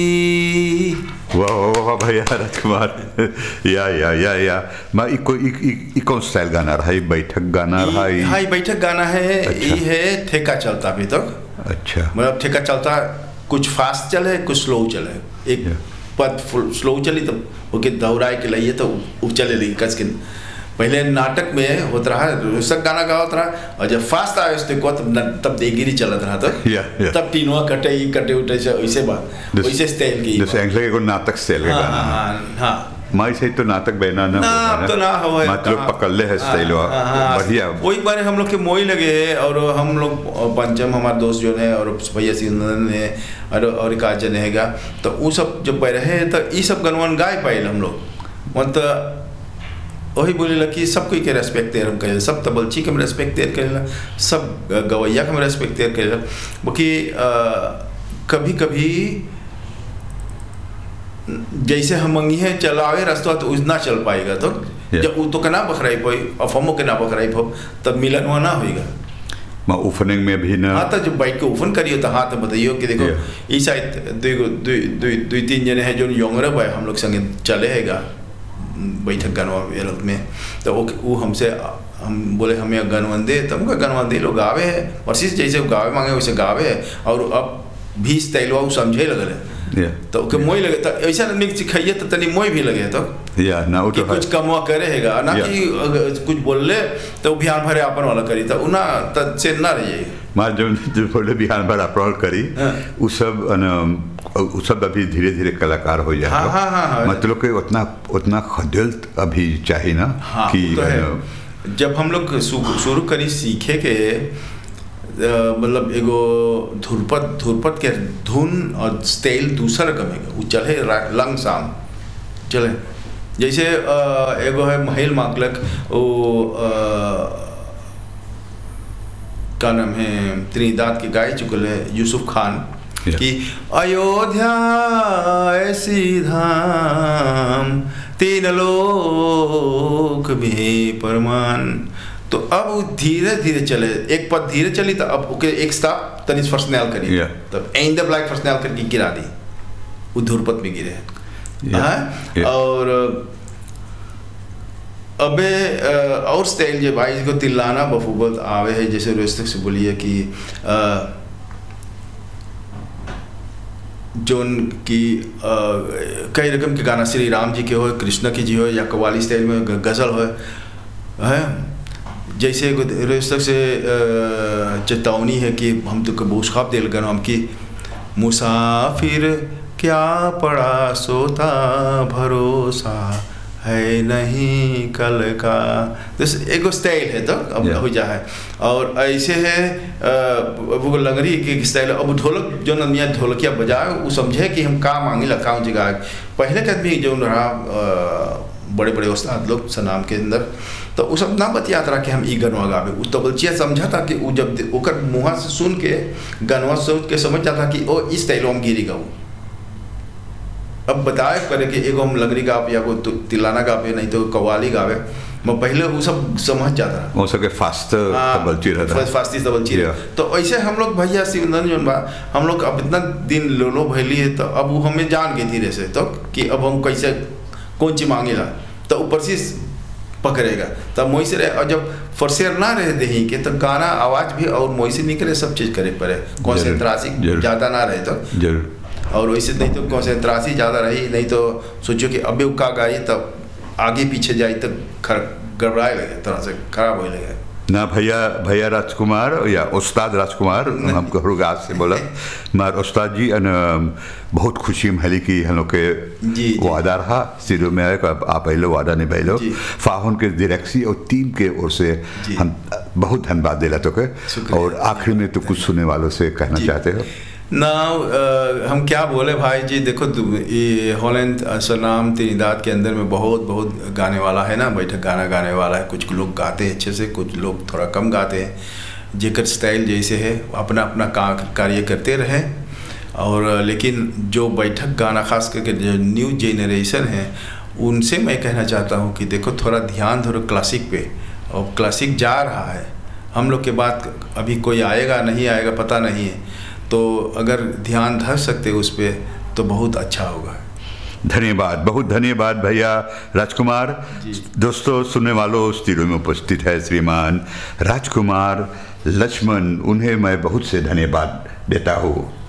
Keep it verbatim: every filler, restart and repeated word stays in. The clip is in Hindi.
वाह वाह वाह भैया राजकुमार या या या या मैं इको इ कौन स्टाइल गाना रहा है? बैठक गाना रहा है? हाँ, बैठक गाना है। अच्छा। ये है ठेका चलता अभी तक। अच्छा, मतलब ठेका चलता, कुछ फास्ट चले कुछ स्लो चले। एक या। पद स्लो चली तो ओके दोहराए के लिए तो वो चले लगी कस के। पहले नाटक में होता रहा रोसक गाना गा होता रहा, और जब फास्ट आए उसने को तब तब देगिरी चलत रहा तो या, या। तब तीनों कटे ही कटे उठे से वैसे बात वैसे स्टाइल की। जैसे एंग्ले को नाटक स्टाइल का हाँ गाना है। हाँ हाँ। माई से तो नाटक बहना ना ना अब तो ना हो मतलब पकड़ ले है स्टाइल बढ़िया। वही बारे हम लोग के मोई लगे है, और हम लोग पंचम हमारे दोस्त जो है और भैया सिंधन है और और एक आजन हैगा, तो वो सब जब पह रहे तो ये सब गनवन गाय पाए हम लोग। मतलब वही बोले कि सब कोई के रेस्पेक्ट देर हम करें, सब तबलची के रेस्पेक्ट देर करें, सब गवैया के रेस्पेक्ट देर करें। बाकी कभी कभी जैसे हम मंगी है चलावे रास्ता तो उतना चल पाएगा, तो yeah. जब वो तो कना बखराई पाई अफमो के ना बखराई पाओ तब मिलन हुआ ना होएगा। मैं ओपनिंग में भी ना हाँ, तो जब बाइक को ओपन करियो तो हाँ तो बताइयो कि देखो yeah. इस साइड दो दो दो तीन जने हैं जो यंगर भाई हम लोग संगे चले हैगा बैठक गनवा में, तो वो वो हमसे हम बोले हमें गनवन दे, तब उनका गनवन दे लोग गावे है और शीश जैसे गावे मांगे वैसे गावे है, और अब भी स्टाइल वो समझे लगे yeah. तो के मोई लगे तो ऐसा नहीं सिखाइए तो तनी मोई भी लगे तो या ना वो तो कुछ कमवा करे हैगा ना yeah. कि कुछ बोल ले तो बिहान भरे अपन वाला करी तो उना तब से ना रहिए मार जो जो बोले बिहान भर अपलोड करी वो सब वो सब अभी धीरे धीरे कलाकार हो जाए। हाँ, हाँ, हाँ, हाँ। मतलब कि उतना उतना खदिल अभी चाहिए ना। हाँ, कि तो है। जब हम लोग शुरू करी सीखे के मतलब एगो धुरपत धुरपत के धुन और स्टाइल दूसरा रकम है, वो चले लंग शाम चले। जैसे एगो है महिल माकलक वो का नाम है त्रिदाद के गाय चुकल है यूसुफ खान yeah. कि अयोध्या ऐसी धाम तीन लोक भी परमान, तो अब धीरे धीरे चले एक पद धीरे चली तो अब ओके एक स्टॉप तनिस फर्स्टनल करी yeah. तब एंड द ब्लैक फर्स्टनल करके गिरा दी वो धुरपत में गिरे yeah. हाँ yeah. और अबे और स्टाइल जो भाई को तिल्लाना बफूबत आवे है, जैसे रोस्तक से बोलिए कि जोन की कई रकम के गाना श्री राम जी के हो, कृष्ण की जी हो, या कव्वाली स्टाइल में गज़ल हो है। जैसे रोस्तक से चेतावनी है कि हम तो बोशखाब दिल गन हम की मुसाफिर क्या पड़ा सोता भरोसा है नहीं कल का, तो एगो स्टाइल है तो अब yeah. हो जाए। और ऐसे है वो लंगरी की स्टाइल। अब ढोलक जो नमिया ढोलकिया बजाए वो समझे कि हम का मांगी लखाऊँ जगह। पहले का भी जो रहा बड़े बड़े उस्ताद लोग सनाम के अंदर, तो वो सब ना बतियात रहा कि हम ई गनवा गावे, वो तबलचिया समझा था कि वो जब ओकर मुँह से सुन के गनवा सोच के समझ जाता कि ओ इस स्टाइल हम गिरी गाऊँ। अब बताए करे कि एगो हम लंगरी गावे या को तिलाना गावे नहीं तो कव्वाली गावे, मैं पहले वो सब समझ जाता हो सके फास्ट तबलची रहता फास्टी तबलची रहा। तो ऐसे हम लोग भैया सिंधन जो बा हम लोग अब इतना दिन लो लो भैली है, तो अब वो हमें जान गई धीरे से तो कि अब हम कैसे कौन चीज मांगेला तो ऊपर से पकड़ेगा तब मोई से रहे। और जब फरसेर ना रहे दही के तो गाना आवाज़ भी और मोई से निकले सब चीज़ करे पड़े, कॉन्सेंट्रासी ज़्यादा ना रहे तो जरूर। और वैसे नहीं तो कॉन्सेंट्रासी ज़्यादा रही नहीं तो सोचो कि अबे का गाई तब आगे पीछे जाए तो गड़बड़ाए लगे तरह से खराब हो लगे ना। भैया भैया राजकुमार या उस्ताद राजकुमार हमको रुगाज से बोला मार उस्ताद जी अन बहुत खुशी महली की हम लोग के वादा रहा सीधो में आए आप पहले वादा नहीं पहले फाहुन के डायरेक्सी और टीम के ओर से हम बहुत धन्यवाद दिला तो के। और आखिर में तो कुछ सुनने वालों से कहना चाहते हो ना? हम क्या बोले भाई जी, देखो ये हॉलैंड सनाम त्रिदाद के अंदर में बहुत बहुत गाने वाला है ना, बैठक गाना गाने वाला है। कुछ लोग गाते हैं अच्छे से, कुछ लोग थोड़ा कम गाते हैं, जेकर स्टाइल जैसे है अपना अपना कार्य करते रहे। और लेकिन जो बैठक गाना खास करके जो न्यू जेनरेशन है उनसे मैं कहना चाहता हूँ कि देखो थोड़ा ध्यान धरो क्लासिक पे, और क्लासिक जा रहा है। हम लोग के बाद अभी कोई आएगा नहीं आएगा पता नहीं है, तो अगर ध्यान धर सकते उस पर तो तो बहुत अच्छा होगा। धन्यवाद, बहुत धन्यवाद भैया राजकुमार। दोस्तों, सुनने वालों, स्टूडियो में उपस्थित है श्रीमान राजकुमार लक्ष्मण, उन्हें मैं बहुत से धन्यवाद देता हूँ।